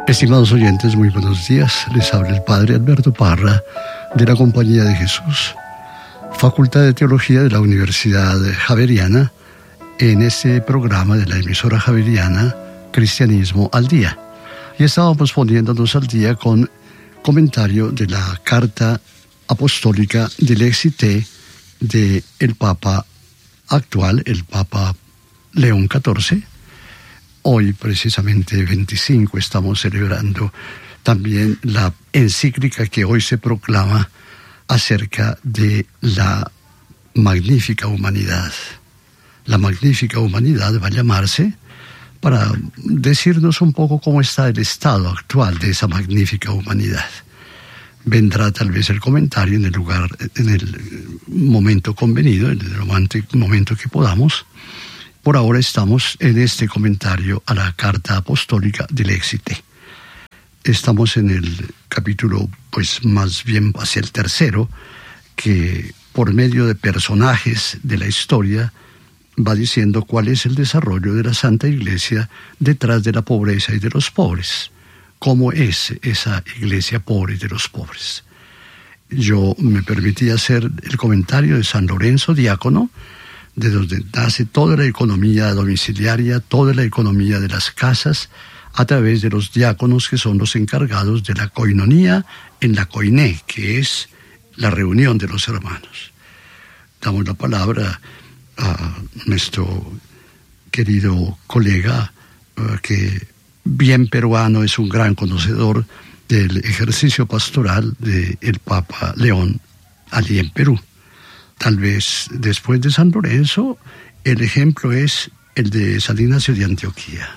Estimados oyentes, muy buenos días. Les habla el Padre Alberto Parra de la Compañía de Jesús, Facultad de Teología de la Universidad Javeriana, en este programa de la emisora javeriana Cristianismo al Día. Y estábamos poniéndonos al día con comentario de la Carta Apostólica del Excité del Papa actual, el Papa León XIV. Hoy, precisamente 25, estamos celebrando también la encíclica que hoy se proclama acerca de la magnífica humanidad. La magnífica humanidad va a llamarse para decirnos un poco cómo está el estado actual de esa magnífica humanidad. Vendrá tal vez el comentario en el momento convenido, en el momento que podamos. Por ahora estamos en este comentario a la Carta Apostólica del Excité. Estamos en el capítulo, pues más bien hacia el tercero, que por medio de personajes de la historia va diciendo cuál es el desarrollo de la Santa Iglesia detrás de la pobreza y de los pobres. ¿Cómo es esa iglesia pobre y de los pobres? Yo me permití hacer el comentario de San Lorenzo Diácono, de donde nace toda la economía domiciliaria, toda la economía de las casas, a través de los diáconos que son los encargados de la coinonía en la koiné, que es la reunión de los hermanos. Damos la palabra a nuestro querido colega, que bien peruano, es un gran conocedor del ejercicio pastoral del Papa León allí en Perú. Tal vez después de San Lorenzo, el ejemplo es el de San Ignacio de Antioquía.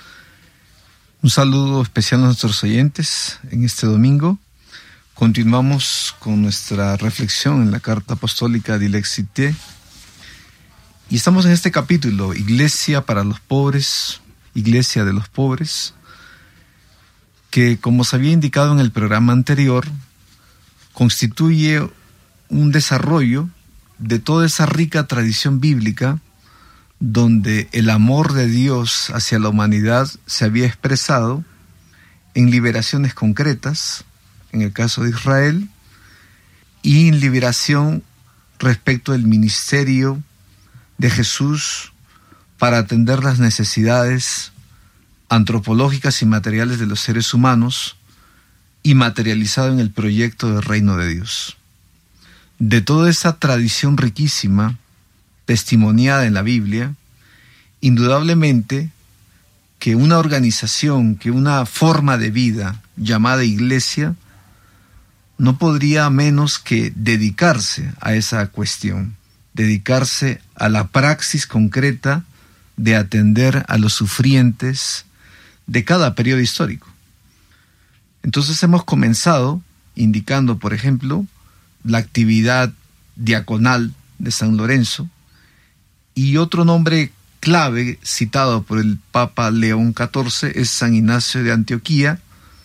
Un saludo especial a nuestros oyentes en este domingo. Continuamos con nuestra reflexión en la Carta Apostólica del Excité. Y estamos en este capítulo, Iglesia para los pobres, Iglesia de los pobres, que, como se había indicado en el programa anterior, constituye un desarrollo de toda esa rica tradición bíblica donde el amor de Dios hacia la humanidad se había expresado en liberaciones concretas, en el caso de Israel, y en liberación respecto del ministerio de Jesús para atender las necesidades antropológicas y materiales de los seres humanos y materializado en el proyecto del reino de Dios. De toda esa tradición riquísima, testimoniada en la Biblia, indudablemente que una organización, que una forma de vida llamada iglesia, no podría menos que dedicarse a esa cuestión, dedicarse a la praxis concreta de atender a los sufrientes de cada periodo histórico. Entonces hemos comenzado indicando, por ejemplo, la actividad diaconal de San Lorenzo, y otro nombre clave citado por el Papa León XIV es San Ignacio de Antioquía,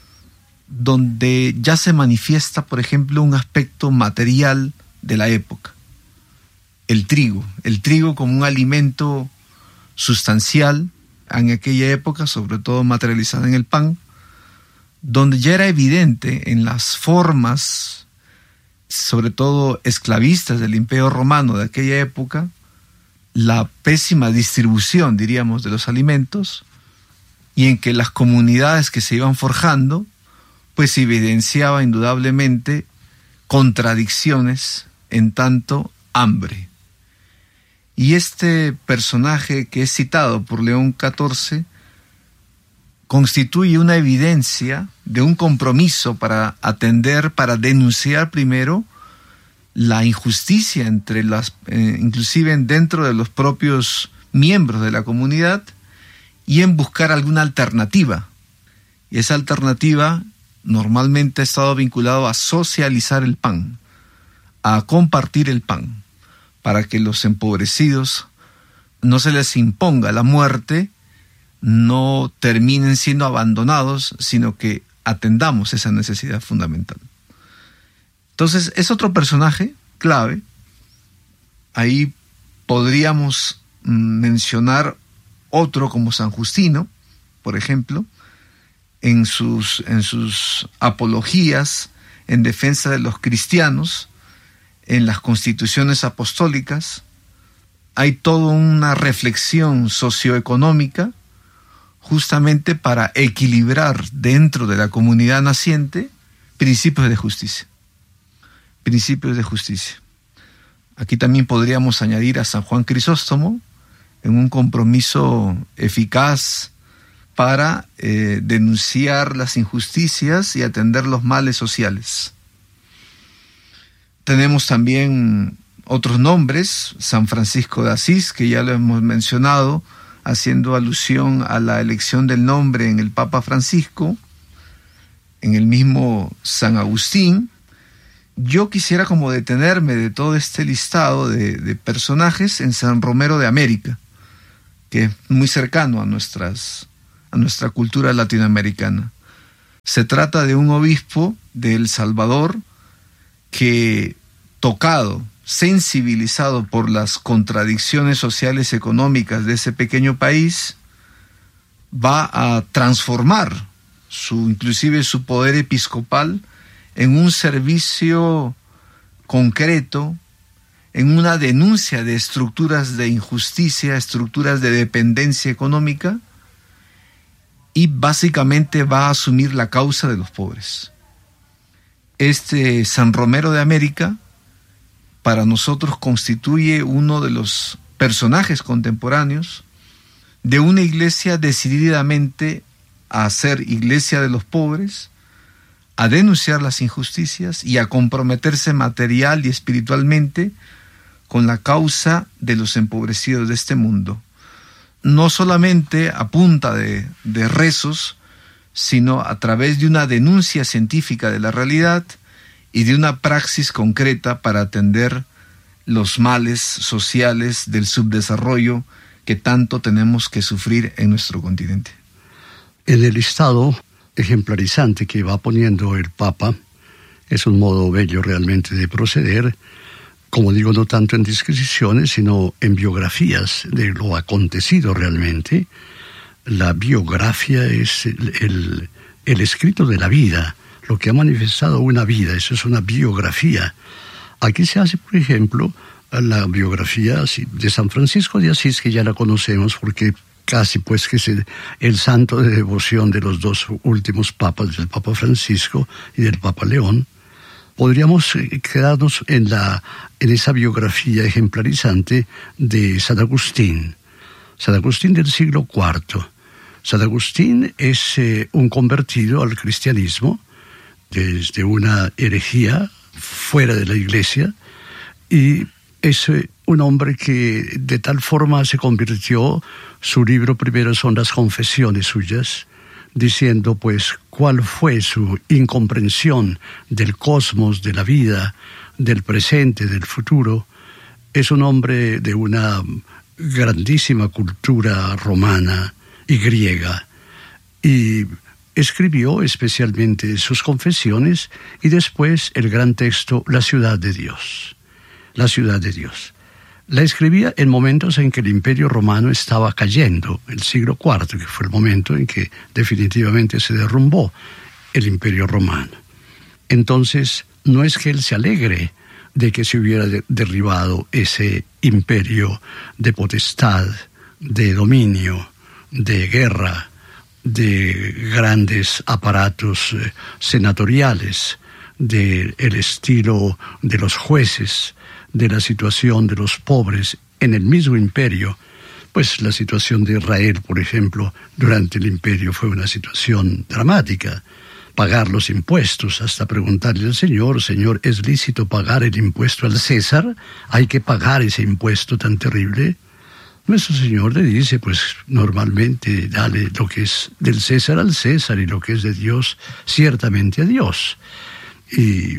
donde ya se manifiesta, por ejemplo, un aspecto material de la época. El trigo como un alimento sustancial en aquella época, sobre todo materializado en el pan, donde ya era evidente en las formas, sobre todo esclavistas del Imperio Romano de aquella época, la pésima distribución, diríamos, de los alimentos, y en que las comunidades que se iban forjando, pues evidenciaba indudablemente contradicciones, en tanto hambre. Y este personaje que es citado por León XIV constituye una evidencia de un compromiso para atender, para denunciar primero la injusticia entre inclusive dentro de los propios miembros de la comunidad, y en buscar alguna alternativa. Y esa alternativa normalmente ha estado vinculado a socializar el pan, a compartir el pan, para que los empobrecidos no se les imponga la muerte, no terminen siendo abandonados, sino que atendamos esa necesidad fundamental. Entonces, es otro personaje clave. Ahí podríamos mencionar otro como San Justino, por ejemplo, en sus apologías en defensa de los cristianos, en las constituciones apostólicas. Hay toda una reflexión socioeconómica justamente para equilibrar dentro de la comunidad naciente principios de justicia. Principios de justicia. Aquí también podríamos añadir a San Juan Crisóstomo en un compromiso eficaz para denunciar las injusticias y atender los males sociales. Tenemos también otros nombres, San Francisco de Asís, que ya lo hemos mencionado, haciendo alusión a la elección del nombre en el Papa Francisco, en el mismo San Agustín. Yo quisiera como detenerme de todo este listado de personajes en San Romero de América, que es muy cercano a nuestra cultura latinoamericana. Se trata de un obispo de El Salvador que, tocado, sensibilizado por las contradicciones sociales y económicas de ese pequeño país, va a transformar inclusive su poder episcopal en un servicio concreto, en una denuncia de estructuras de injusticia, estructuras de dependencia económica, y básicamente va a asumir la causa de los pobres. Este San Romero de América para nosotros constituye uno de los personajes contemporáneos de una iglesia decididamente a ser iglesia de los pobres, a denunciar las injusticias y a comprometerse material y espiritualmente con la causa de los empobrecidos de este mundo. No solamente a punta de rezos, sino a través de una denuncia científica de la realidad y de una praxis concreta para atender los males sociales del subdesarrollo que tanto tenemos que sufrir en nuestro continente. En el listado ejemplarizante que va poniendo el Papa, es un modo bello realmente de proceder, como digo, no tanto en disquisiciones, sino en biografías de lo acontecido realmente. La biografía es el escrito de la vida, lo que ha manifestado una vida, eso es una biografía. Aquí se hace, por ejemplo, la biografía de San Francisco de Asís, que ya la conocemos porque casi pues que es el santo de devoción de los dos últimos papas, del Papa Francisco y del Papa León. Podríamos quedarnos en esa biografía ejemplarizante de San Agustín del siglo IV. San Agustín es un convertido al cristianismo desde una herejía fuera de la iglesia, y es un hombre que de tal forma se convirtió, su libro primero son las confesiones suyas, diciendo pues cuál fue su incomprensión del cosmos, de la vida, del presente, del futuro. Es un hombre de una grandísima cultura romana y griega, y escribió especialmente sus confesiones y después el gran texto La ciudad de Dios. La ciudad de Dios. La escribía en momentos en que el Imperio Romano estaba cayendo, el siglo IV, que fue el momento en que definitivamente se derrumbó el Imperio Romano. Entonces, no es que él se alegre de que se hubiera derribado ese imperio de potestad, de dominio, de guerra, de grandes aparatos senatoriales, del estilo de los jueces, de la situación de los pobres en el mismo imperio. Pues la situación de Israel, por ejemplo, durante el imperio fue una situación dramática. Pagar los impuestos, hasta preguntarle al Señor, Señor, ¿es lícito pagar el impuesto al César? ¿Hay que pagar ese impuesto tan terrible? Nuestro Señor le dice, pues normalmente dale lo que es del César al César y lo que es de Dios ciertamente a Dios. Y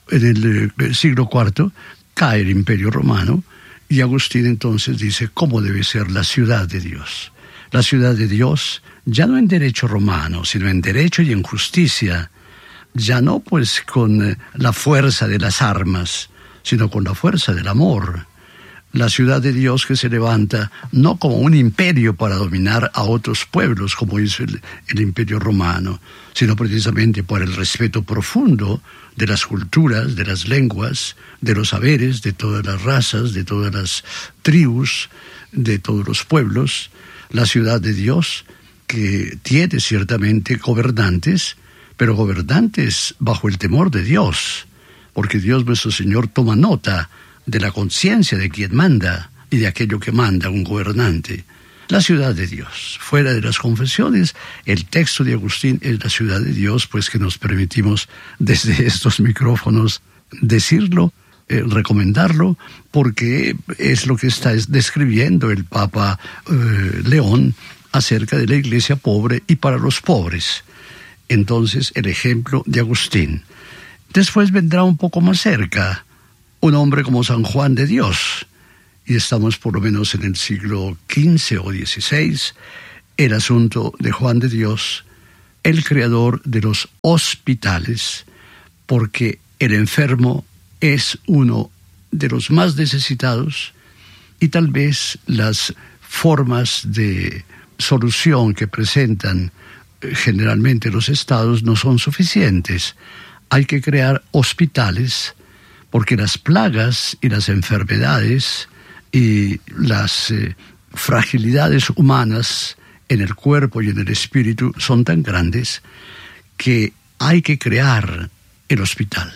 en el siglo IV cae el Imperio Romano y Agustín entonces dice cómo debe ser la ciudad de Dios. La ciudad de Dios, ya no en derecho romano, sino en derecho y en justicia, ya no pues con la fuerza de las armas, sino con la fuerza del amor. La ciudad de Dios que se levanta no como un imperio para dominar a otros pueblos, como hizo el imperio romano, sino precisamente por el respeto profundo de las culturas, de las lenguas, de los saberes, de todas las razas, de todas las tribus, de todos los pueblos. La ciudad de Dios que tiene ciertamente gobernantes, pero gobernantes bajo el temor de Dios, porque Dios nuestro Señor toma nota de la conciencia de quien manda y de aquello que manda un gobernante. La ciudad de Dios. Fuera de las confesiones, el texto de Agustín es la ciudad de Dios, pues que nos permitimos desde estos micrófonos decirlo, recomendarlo, porque es lo que está describiendo el Papa León acerca de la iglesia pobre y para los pobres. Entonces, el ejemplo de Agustín. Después vendrá un poco más cerca un hombre como San Juan de Dios, y estamos por lo menos en el siglo XV o XVI, el asunto de Juan de Dios, el creador de los hospitales, porque el enfermo es uno de los más necesitados y tal vez las formas de solución que presentan generalmente los estados no son suficientes. Hay que crear hospitales porque las plagas y las enfermedades y las fragilidades humanas en el cuerpo y en el espíritu son tan grandes que hay que crear el hospital.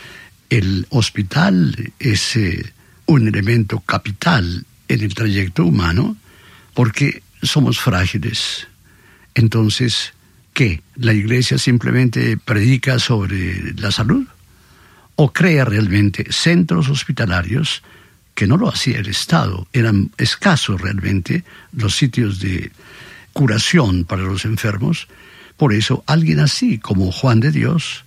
El hospital es un elemento capital en el trayecto humano porque somos frágiles. Entonces, ¿qué? ¿La Iglesia simplemente predica sobre la salud? ¿O crea realmente centros hospitalarios? Que no lo hacía el Estado. Eran escasos realmente los sitios de curación para los enfermos. Por eso alguien así como Juan de Dios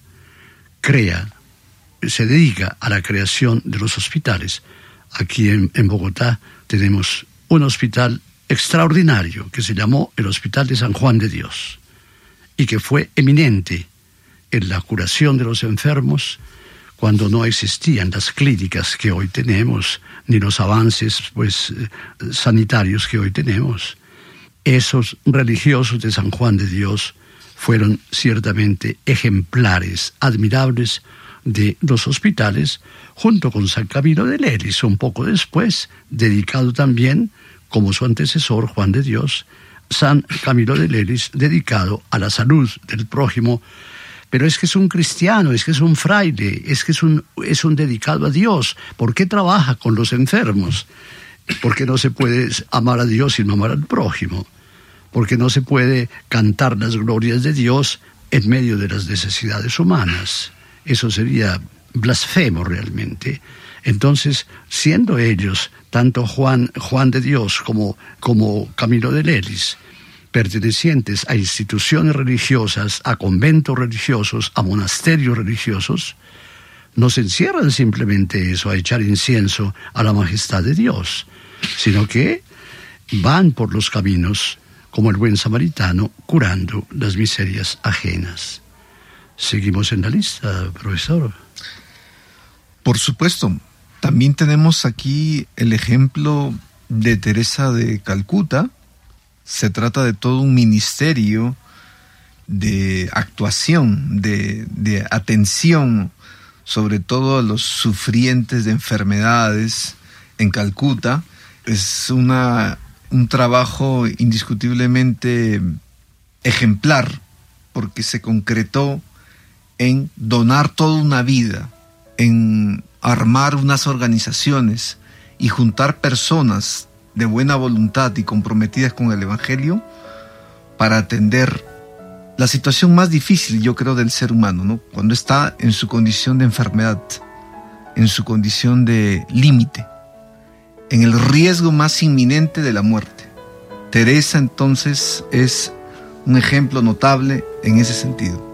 se dedica a la creación de los hospitales. Aquí en Bogotá tenemos un hospital extraordinario que se llamó el Hospital de San Juan de Dios y que fue eminente en la curación de los enfermos cuando no existían las clínicas que hoy tenemos, ni los avances sanitarios que hoy tenemos. Esos religiosos de San Juan de Dios fueron ciertamente ejemplares, admirables de los hospitales, junto con San Camilo de Lelis, un poco después, dedicado también, como su antecesor Juan de Dios, San Camilo de Lelis, dedicado a la salud del prójimo. Pero es que es un cristiano, es que es un fraile, es que es un dedicado a Dios. ¿Por qué trabaja con los enfermos? Porque no se puede amar a Dios sin amar al prójimo. Porque no se puede cantar las glorias de Dios en medio de las necesidades humanas. Eso sería blasfemo realmente. Entonces, siendo ellos, tanto Juan de Dios como Camilo de Lelis, pertenecientes a instituciones religiosas, a conventos religiosos, a monasterios religiosos, no se encierran simplemente eso, a echar incienso a la majestad de Dios, sino que van por los caminos, como el buen samaritano, curando las miserias ajenas. Seguimos en la lista, profesor. Por supuesto. También tenemos aquí el ejemplo de Teresa de Calcuta. Se trata de todo un ministerio de actuación, de atención, sobre todo a los sufrientes de enfermedades en Calcuta. Es un trabajo indiscutiblemente ejemplar, porque se concretó en donar toda una vida, en armar unas organizaciones y juntar personas de buena voluntad y comprometidas con el Evangelio para atender la situación más difícil, yo creo, del ser humano, ¿no? Cuando está en su condición de enfermedad, en su condición de límite, en el riesgo más inminente de la muerte. Teresa, entonces, es un ejemplo notable en ese sentido.